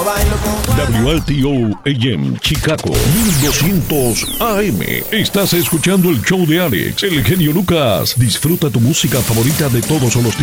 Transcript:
WRTO AM Chicago 1200 AM. Estás escuchando el show de Alex, el genio Lucas. Disfruta tu música favorita de todos los tiempos.